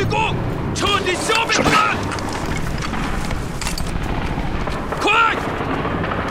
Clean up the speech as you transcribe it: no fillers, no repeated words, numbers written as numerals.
进攻，彻底消灭他们！